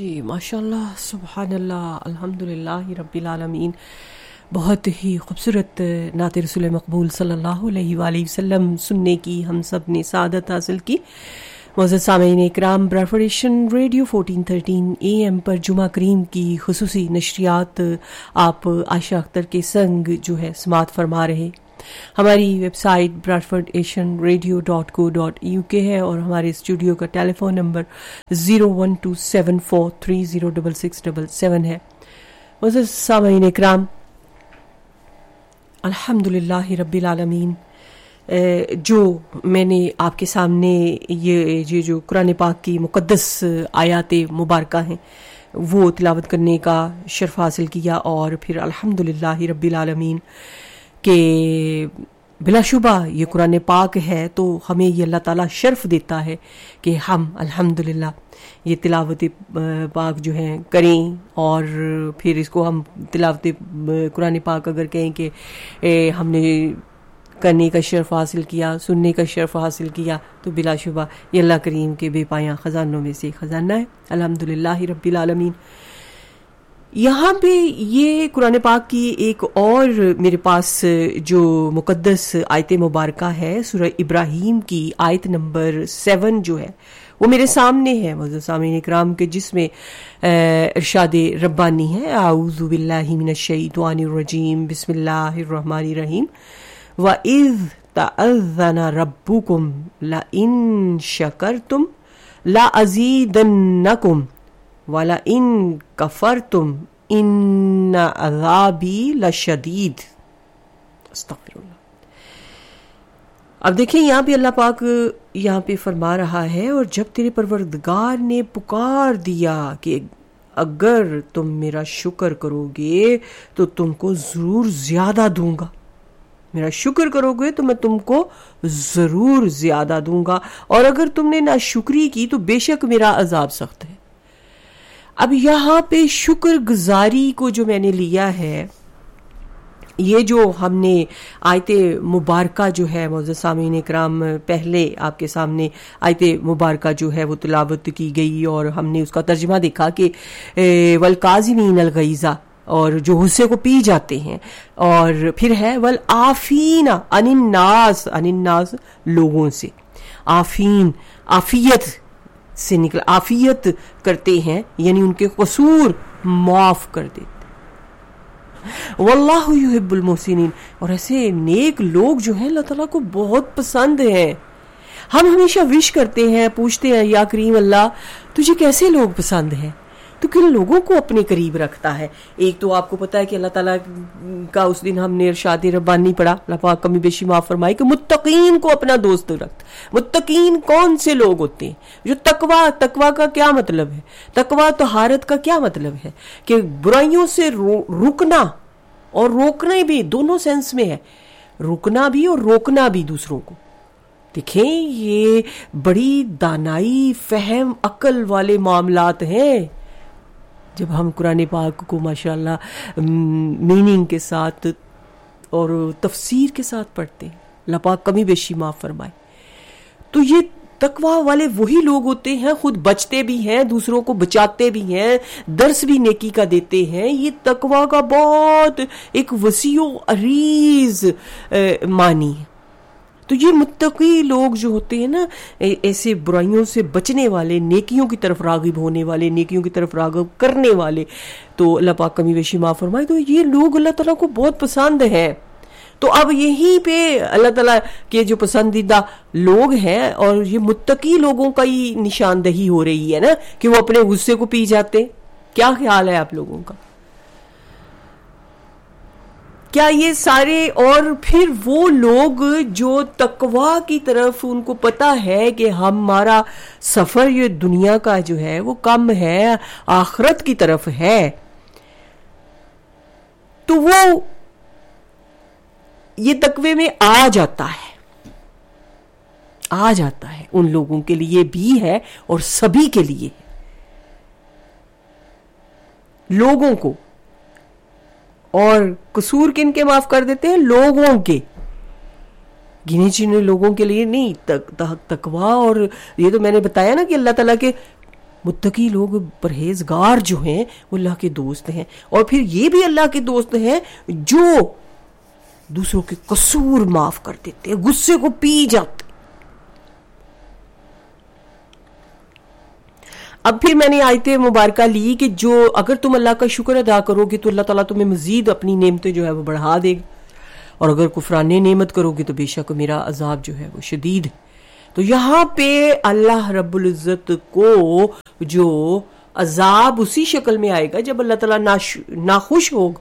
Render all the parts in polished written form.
جی ماشاءاللہ سبحان اللہ الحمدللہ رب العالمین. بہت ہی خوبصورت نعت رسول مقبول صلی اللہ علیہ وآلہ وسلم سننے کی ہم سب نے سعادت حاصل کی. معزز سامعین اکرام، براڈفورڈ ایشین ریڈیو 1413 AM پر جمعہ کریم کی خصوصی نشریات آپ عائشہ اختر کے سنگ جو ہے سماعت فرما رہے. ہماری ویب سائٹ bradfordasianradio.co.uk ہے اور ہمارے اسٹوڈیو کا ٹیلی فون نمبر 01274306677 ہے. معزز سامعین اکرام، الحمدللہ رب العالمین، جو میں نے آپ کے سامنے یہ جو قرآن پاک کی مقدس آیات مبارکہ ہیں وہ تلاوت کرنے کا شرف حاصل کیا، اور پھر الحمدللہ رب العالمین کہ بلا شبہ یہ قرآن پاک ہے تو ہمیں یہ اللہ تعالیٰ شرف دیتا ہے کہ ہم الحمدللہ یہ تلاوت پاک جو ہے کریں، اور پھر اس کو ہم تلاوت قرآن پاک اگر کہیں کہ ہم نے کرنے کا شرف حاصل کیا، سننے کا شرف حاصل کیا، تو بلا شبہ یہ اللہ کریم کے بے پایاں خزانوں میں سے خزانہ ہے. الحمدللہ رب العالمین. یہاں پہ یہ قرآن پاک کی ایک اور میرے پاس جو مقدس آیت مبارکہ ہے سورہ ابراہیم کی آیت نمبر 7 جو ہے وہ میرے سامنے ہے معزز سامعین اکرام کے، جس میں ارشاد ربانی ہے اعوذ باللہ من الشیطان الرجیم بسم اللہ الرحمن الرحیم وَإِذْ تَأَذَّنَ رَبُّكُمْ لَإِن شَكَرْتُمْ لَأَزِيدَنَّكُمْ وَلَئِن كَفَرْتُمْ إِنَّ عَذَابِي لَشَدِيدٌ. استغفر اللہ. اب دیکھیں یہاں پہ اللہ پاک یہاں پہ فرما رہا ہے، اور جب تیرے پروردگار نے پکار دیا کہ اگر تم میرا شکر کرو گے تو تم کو ضرور زیادہ دوں گا، میرا شکر کرو گے تو میں تم کو ضرور زیادہ دوں گا، اور اگر تم نے ناشکری کی تو بے شک میرا عذاب سخت ہے. اب یہاں پہ شکر گزاری کو جو میں نے لیا ہے، یہ جو ہم نے آیت مبارکہ جو ہے معزز سامعین اکرام پہلے آپ کے سامنے آیت مبارکہ جو ہے وہ تلاوت کی گئی، اور ہم نے اس کا ترجمہ دیکھا کہ والکاظمین الغیظ، اور جو غصے کو پی جاتے ہیں، اور پھر ہے والعافین عن الناس لوگوں سے، عافین عافیت سے نکلا، عافیت کرتے ہیں یعنی ان کے قصور معاف کر دیتے. واللہ یحب المحسنین، اور ایسے نیک لوگ جو ہیں اللہ تعالیٰ کو بہت پسند ہیں. ہم ہمیشہ وش کرتے ہیں، پوچھتے ہیں یا کریم اللہ تجھے کیسے لوگ پسند ہیں، تو کن لوگوں کو اپنے قریب رکھتا ہے. ایک تو آپ کو پتا ہے کہ اللہ تعالیٰ کا اس دن ہم نے ارشاد ربانی پڑھا، اللہ پاک کمی بیشی معاف فرمائے، کہ متقین کو اپنا دوست رکھتا. متقین کون سے لوگ ہوتے ہیں؟ جو تقوی کا کیا مطلب ہے؟ تقوی طہارت کا کیا مطلب ہے؟ کہ برائیوں سے رکنا اور روکنا بھی، دونوں سینس میں ہے، رکنا بھی اور روکنا بھی دوسروں کو. دیکھیں یہ بڑی دانائی، فہم، عقل والے معاملات ہیں. جب ہم قرآن پاک کو ماشاءاللہ میننگ کے ساتھ اور تفسیر کے ساتھ پڑھتے ہیں، اللہ پاک کمی بیشی معاف فرمائے، تو یہ تقوی والے وہی لوگ ہوتے ہیں، خود بچتے بھی ہیں، دوسروں کو بچاتے بھی ہیں، درس بھی نیکی کا دیتے ہیں. یہ تقوی کا بہت ایک وسیع و عریض معنی ہے. تو یہ متقی لوگ جو ہوتے ہیں نا، ایسے برائیوں سے بچنے والے، نیکیوں کی طرف راغب ہونے والے، نیکیوں کی طرف راغب کرنے والے، تو اللہ پاک کمی بیشی معاف فرمائے، تو یہ لوگ اللہ تعالیٰ کو بہت پسند ہیں. تو اب یہیں پہ اللہ تعالیٰ کے جو پسندیدہ لوگ ہیں، اور یہ متقی لوگوں کا ہی نشاندہی ہو رہی ہے نا کہ وہ اپنے غصے کو پی جاتے ہیں. کیا خیال ہے آپ لوگوں کا؟ کیا یہ سارے، اور پھر وہ لوگ جو تقوی کی طرف ان کو پتا ہے کہ ہمارا سفر یہ دنیا کا جو ہے وہ کم ہے، آخرت کی طرف ہے، تو وہ یہ تقوی میں آ جاتا ہے ان لوگوں کے لیے بھی ہے اور سبھی کے لیے. لوگوں کو اور قصور کن کے معاف کر دیتے ہیں؟ لوگوں کے، گنے چنے لوگوں کے لیے نہیں. تقوی، اور یہ تو میں نے بتایا نا کہ اللہ تعالیٰ کے متقی لوگ، پرہیزگار جو ہیں وہ اللہ کے دوست ہیں، اور پھر یہ بھی اللہ کے دوست ہیں جو دوسروں کے قصور معاف کر دیتے ہیں، غصے کو پی جاتے۔ اب پھر میں نے آیت مبارکہ لی کہ جو اگر تم اللہ کا شکر ادا کرو گے تو اللہ تعالیٰ تمہیں مزید اپنی نعمتیں جو ہے وہ بڑھا دے گا، اور اگر کفران نعمت کرو گے تو بے شک میرا عذاب جو ہے وہ شدید ہے۔ تو یہاں پہ اللہ رب العزت کو جو عذاب اسی شکل میں آئے گا جب اللہ تعالیٰ ناخوش ہوگا،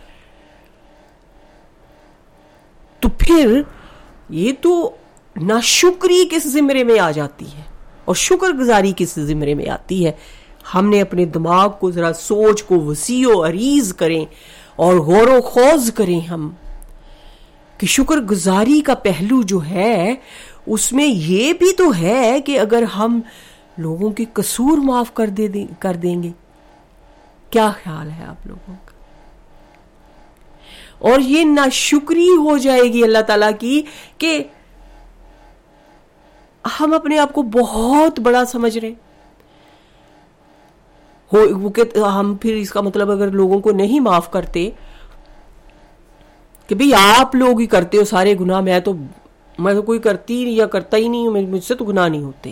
تو پھر یہ تو ناشکری کس زمرے میں آ جاتی ہے اور شکر گزاری کس زمرے میں آتی ہے۔ ہم نے اپنے دماغ کو ذرا سوچ کو وسیع و عریض کریں اور غور و خوض کریں ہم کہ شکر گزاری کا پہلو جو ہے اس میں یہ بھی تو ہے کہ اگر ہم لوگوں کے قصور معاف کر دیں گے، کیا خیال ہے آپ لوگوں کا؟ اور یہ ناشکری ہو جائے گی اللہ تعالیٰ کی کہ ہم اپنے آپ کو بہت بڑا سمجھ رہے ہم پھر اس کا مطلب اگر لوگوں کو نہیں معاف کرتے کہ بھئی آپ لوگ ہی کرتے ہو سارے گناہ، میں تو کوئی کرتی یا کرتا ہی نہیں ہوں، مجھ سے تو گناہ نہیں ہوتے۔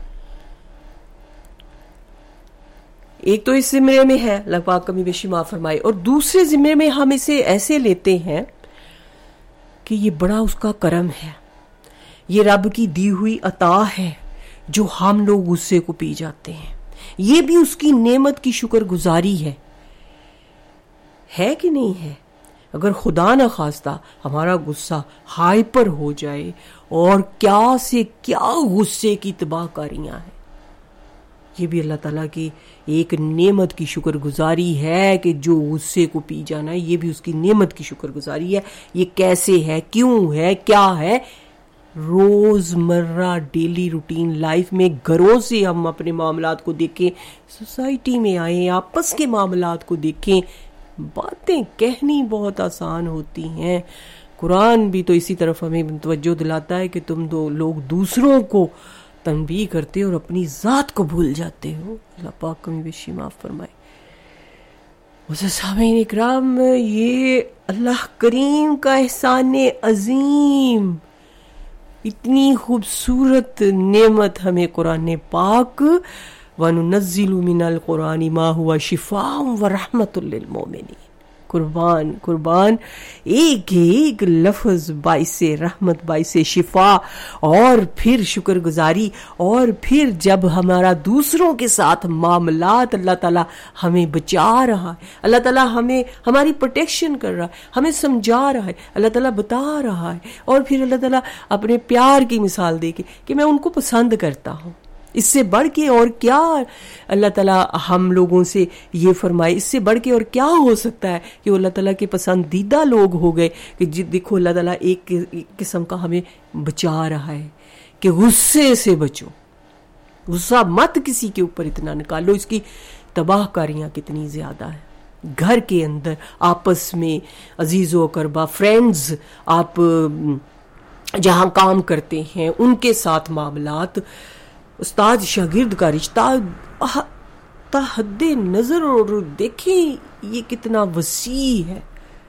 ایک تو اس زمرے میں ہے اللہ پاک کمی بیشی معاف فرمائے، اور دوسرے زمرے میں ہم اسے ایسے لیتے ہیں کہ یہ بڑا اس کا کرم ہے، یہ رب کی دی ہوئی عطا ہے جو ہم لوگ غصے کو پی جاتے ہیں، یہ بھی اس کی نعمت کی شکر گزاری ہے کہ نہیں ہے؟ اگر خدا نہ خواستہ ہمارا غصہ ہائپر ہو جائے، اور کیا سے کیا غصے کی تباہ کاریاں ہیں، یہ بھی اللہ تعالیٰ کی ایک نعمت کی شکر گزاری ہے کہ جو غصے کو پی جانا ہے یہ بھی اس کی نعمت کی شکر گزاری ہے۔ یہ کیسے ہے، کیوں ہے، کیا ہے؟ روز مرہ ڈیلی روٹین لائف میں گھروں سے ہم اپنے معاملات کو دیکھیں، سوسائٹی میں آئیں، آپس کے معاملات کو دیکھیں، باتیں کہنی بہت آسان ہوتی ہیں۔ قرآن بھی تو اسی طرف ہمیں توجہ دلاتا ہے کہ تم دو لوگ دوسروں کو تنبیہ کرتے اور اپنی ذات کو بھول جاتے ہو۔ اللہ پاک کمی بیشی معاف فرمائے۔ سامعین اکرام، یہ اللہ کریم کا احسان عظیم، اتنی خوبصورت نعمت ہمیں قرآن پاک وَنُنَزِّلُ مِنَ الْقُرْآنِ مَا هُوَ شِفَاءٌ وَرَحْمَةٌ لِّلْمُؤْمِنِينَ۔ قربان ایک ایک لفظ باعث رحمت، باعث شفا، اور پھر شکر گزاری، اور پھر جب ہمارا دوسروں کے ساتھ معاملات اللہ تعالیٰ ہمیں بچا رہا ہے، اللہ تعالیٰ ہمیں ہماری پروٹیکشن کر رہا ہے، ہمیں سمجھا رہا ہے، اللہ تعالیٰ بتا رہا ہے، اور پھر اللہ تعالیٰ اپنے پیار کی مثال دے کے کہ میں ان کو پسند کرتا ہوں۔ اس سے بڑھ کے اور کیا اللہ تعالیٰ ہم لوگوں سے یہ فرمائے؟ اس سے بڑھ کے اور کیا ہو سکتا ہے کہ وہ اللہ تعالیٰ کے پسندیدہ لوگ ہو گئے کہ دیکھو اللہ تعالیٰ ایک قسم کا ہمیں بچا رہا ہے کہ غصے سے بچو، غصہ مت کسی کے اوپر اتنا نکالو، اس کی تباہ کاریاں کتنی زیادہ ہیں۔ گھر کے اندر آپس میں عزیز و اقربا، فرینڈز، آپ جہاں کام کرتے ہیں ان کے ساتھ معاملات، استاد شاگرد کا رشتہ تا حد نظر، اور دیکھیں یہ کتنا وسیع ہے۔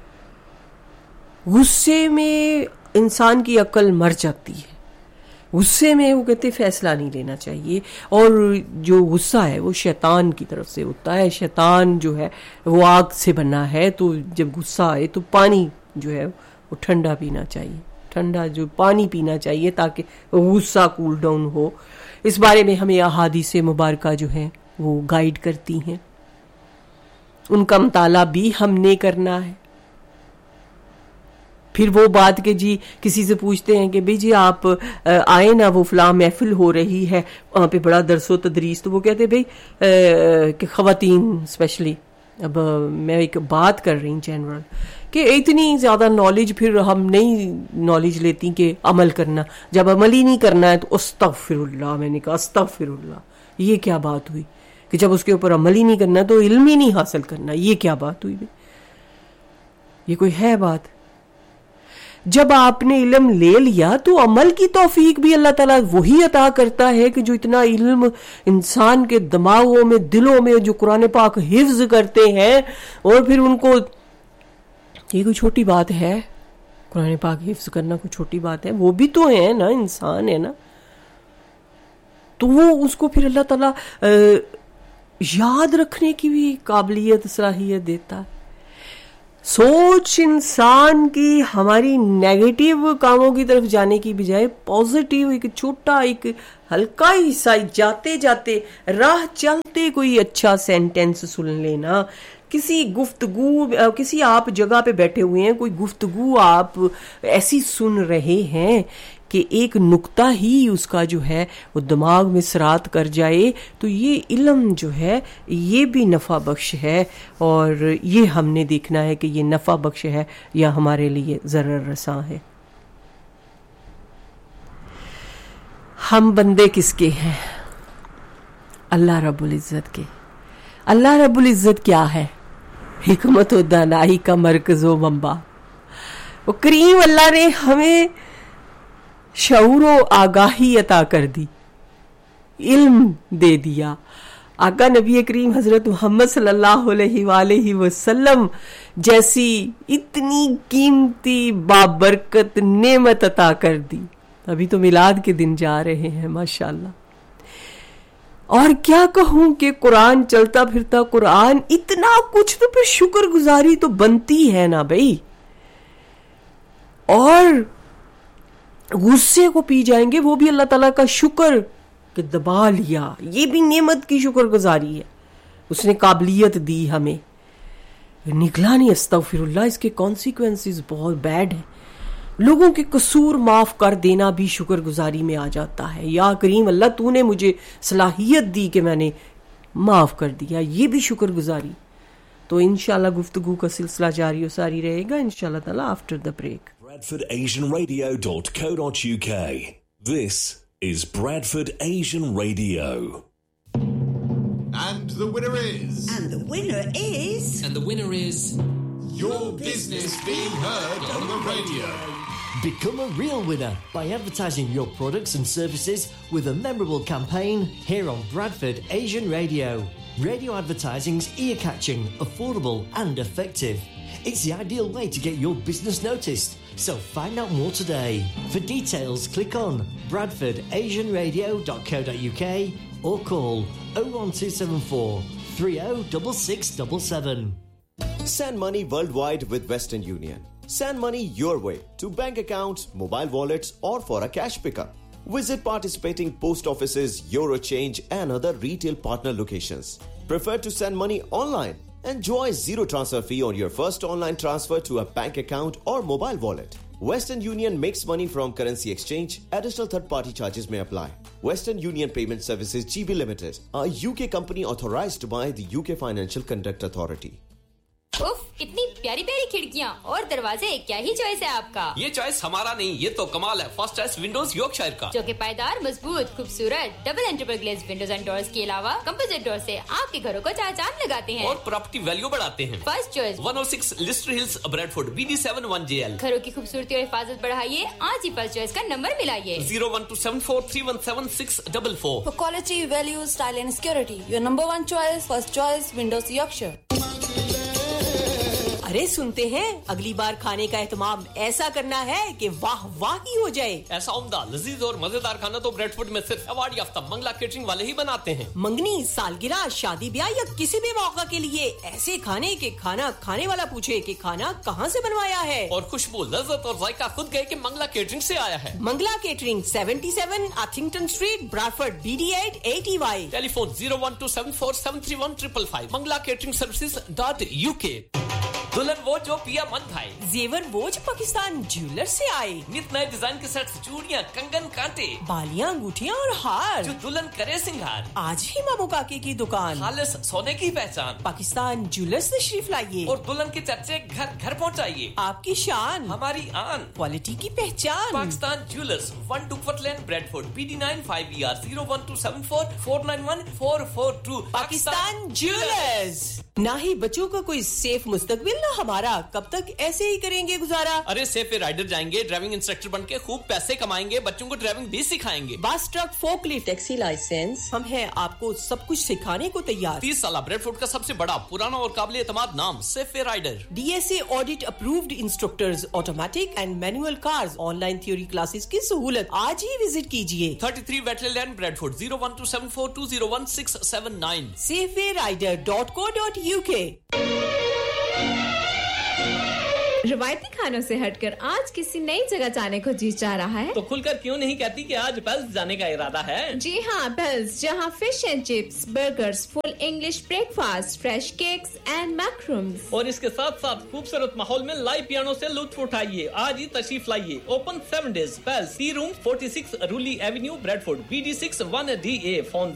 غصے میں انسان کی عقل مر جاتی ہے، غصے میں وہ کہتے فیصلہ نہیں لینا چاہیے، اور جو غصہ ہے وہ شیطان کی طرف سے ہوتا ہے۔ شیطان جو ہے وہ آگ سے بنا ہے، تو جب غصہ آئے تو پانی جو ہے وہ ٹھنڈا پینا چاہیے، ٹھنڈا جو پانی پینا چاہیے تاکہ غصہ کول ڈاؤن ہو۔ اس بارے میں ہمیں احادیث مبارکہ جو ہیں وہ گائیڈ کرتی ہیں، ان کا مطالعہ بھی ہم نے کرنا ہے۔ پھر وہ بات کہ جی کسی سے پوچھتے ہیں کہ بھئی جی آپ آئیں نا، وہ فلاں محفل ہو رہی ہے وہاں پہ بڑا درس و تدریس، تو وہ کہتے ہیں بھئی کہ خواتین اسپیشلی، اب میں ایک بات کر رہی ہوں جنرل، کہ اتنی زیادہ نالج پھر ہم نہیں نالج لیتی کہ عمل کرنا، جب عمل ہی نہیں کرنا ہے تو استغفر اللہ۔ میں نے کہا استغفر اللہ، یہ کیا بات ہوئی کہ جب اس کے اوپر عمل ہی نہیں کرنا تو علم ہی نہیں حاصل کرنا؟ یہ کیا بات ہوئی؟ یہ کوئی ہے بات؟ جب آپ نے علم لے لیا تو عمل کی توفیق بھی اللہ تعالیٰ وہی عطا کرتا ہے کہ جو اتنا علم انسان کے دماغوں میں دلوں میں جو قرآن پاک حفظ کرتے ہیں، اور پھر ان کو، یہ کوئی چھوٹی بات ہے؟ قرآن پاک حفظ کرنا کوئی چھوٹی بات ہے؟ وہ بھی تو ہے نا، انسان ہے نا، تو وہ اس کو پھر اللہ تعالیٰ یاد رکھنے کی بھی قابلیت صلاحیت دیتا ہے. سوچ انسان کی ہماری نیگیٹو کاموں کی طرف جانے کی بجائے پازیٹیو، ایک چھوٹا ایک ہلکا ہی سا جاتے جاتے راہ چلتے کوئی اچھا سینٹینس سن لینا، کسی گفتگو، کسی آپ جگہ پہ بیٹھے ہوئے ہیں، کوئی گفتگو آپ ایسی سن رہے ہیں کہ ایک نقطہ ہی اس کا جو ہے وہ دماغ میں سرات کر جائے، تو یہ علم جو ہے یہ بھی نفع بخش ہے، اور یہ ہم نے دیکھنا ہے کہ یہ نفع بخش ہے یا ہمارے لیے ضرر رساں ہے. ہم بندے کس کے ہیں؟ اللہ رب العزت کے. اللہ رب العزت کیا ہے؟ حکمت و دانائی کا مرکز و منبع. وہ کریم اللہ نے ہمیں شعور و آگاہی عطا کر دی، علم دے دیا. آقا نبی کریم حضرت محمد صلی اللہ علیہ وآلہ وسلم جیسی اتنی قیمتی بابرکت نعمت عطا کر دی. ابھی تو میلاد کے دن جا رہے ہیں ماشاءاللہ. اور کیا کہوں کہ قرآن چلتا پھرتا قرآن، اتنا کچھ، تو پھر شکر گزاری تو بنتی ہے نا بھائی. اور غصے کو پی جائیں گے، وہ بھی اللہ تعالیٰ کا شکر کہ دبا لیا، یہ بھی نعمت کی شکر گزاری ہے. اس نے قابلیت دی ہمیں، نکلا نہیں، استغفر اللہ، اس کے کانسیکوینسز بہت بیڈ ہیں. لوگوں کے قصور معاف کر دینا بھی شکر گزاری میں آ جاتا ہے. یا کریم اللہ تو نے مجھے صلاحیت دی کہ میں نے معاف کر دیا، یہ بھی شکر گزاری. تو انشاءاللہ گفتگو کا سلسلہ جاری و ساری رہے گا انشاءاللہ تعالی after the break. BradfordAsianRadio.co.uk. This is Bradford Asian Radio. And the winner is... And the winner is... And the winner is... Your business being heard on the radio. Become a real winner by advertising your products and services with a memorable campaign here on Bradford Asian Radio. Radio advertising's ear-catching, affordable and effective. It's the ideal way to get your business noticed. So find out more today. For details, click on bradfordasianradio.co.uk or call 01274 306677. Send money worldwide with Western Union. Send money your way to bank accounts, mobile wallets or for a cash pickup. Visit participating post offices, Eurochange and other retail partner locations. Prefer to send money online? Enjoy zero transfer fee on your first online transfer to a bank account or mobile wallet. Western Union makes money from currency exchange. Additional third-party charges may apply. Western Union Payment Services GB Limited, a UK company authorized by the UK Financial Conduct Authority. उफ, इतनी प्यारी प्यारी खिड़कियां और दरवाजे, क्या ही choice है आपका. ये चॉइस हमारा नहीं, ये तो कमाल है. फर्स्ट चॉइस विंडोज यॉर्कशायर का, जो कि पायदार, मजबूत, खूबसूरत double and triple glaze Windows and doors के अलावा कंपोजिट डोर से आपके घरों को चार चांद लगाते हैं और प्रॉपर्टी वैल्यू बढ़ाते हैं. First choice 106 Leicester hills, Bradford, BD71JL. घरों की खूबसूरती और हिफाजत बढ़ाइए, आज ही फर्स्ट चॉइस का number मिलाइए 01274317644. For quality, value, style and security, your number one choice, first choice, Windows Yorkshire. ارے سنتے ہیں اگلی بار کھانے کا اہتمام ایسا کرنا ہے کہ واہ واہ ہی ہو جائے. ایسا عمدہ لذیذ اور مزیدار کھانا تو بریڈفورڈ میں صرف ایوارڈ یافتہ منگلا کیٹرنگ والے ہی بناتے ہیں. منگنی، سالگرہ، شادی بیاہ یا کسی بھی موقع کے لیے ایسے کھانے کہ کھانا کھانے والا پوچھے کہ کھانا کہاں سے بنوایا ہے. اور خوشبو، لذت اور ذائقہ خود گئے کہ منگلا کیٹرنگ سے آیا ہے. Mangla catering 77 اتھنگٹن street, براڈفورڈ، BD8 80Y. Telephone 01274731555. manglacateringservices.uk. دلہن وہ جو پیا من بھائی، زیور وہ جو پاکستان جیولر سے آئے. نت نئے ڈیزائن کے سیٹس، چوڑیاں، کنگن، کانٹے، بالیاں، انگوٹھیاں اور ہار، جو دلہن کرے سنگھار. آج ہی مامو کاکے کی دکان، خالص سونے کی پہچان، پاکستان جیولر سے تشریف لائیے اور دلہن کے چرچے گھر گھر پہنچائیے. آپ کی شان، ہماری آن، کوالٹی کی پہچان. پاکستان جیولرز، 1 ڈکفٹ لین، Bradford, BD9 5ER 01274491442. Pakistan jewellers. نہ ہی بچوں کا کوئی سیف مستقبل معاملہ ہمارا کب تک ایسے ہی کریں گے گزارا؟ ارے سیف رائڈر جائیں گے, ڈرائیونگ انسٹرکٹر بن کے خوب پیسے کمائیں گے, بچوں کو ڈرائیونگ بھی سکھائیں گے. بس, truck, fork lift, taxi licence, ہم ہیں آپ کو سب کچھ سکھانے کو تیار. 30 سالہ بریڈ فورڈ کا سب سے بڑا, پرانا اور قابل اعتماد نام safe rider. DSA audit approved instructors, automatic and Manuel cars, on line theory classes کی سہولت. آج ہی وزٹ کیجیے. 33 ویٹلے لین, بریڈ فورڈ, 01274201679. safewayrider.co.uk. روایتی کھانوں سے ہٹ کر آج کسی نئی جگہ جانے کو جی چاہ رہا ہے تو کھل کر کیوں نہیں کہتی کہ آج بیلز جانے کا ارادہ ہے؟ جی ہاں, بیلز, جہاں fish and chips, burgers, full English break fast, fresh cakes and میکرومز, اور اس کے ساتھ ساتھ خوبصورت ماحول میں لائیو پیانو سے لطف اٹھائیے. آج ہی تشریف لائیے. Open 7 days. بیلز, ٹی روم 46 رولی avenue, bread Ford, BD6 1DA. Phone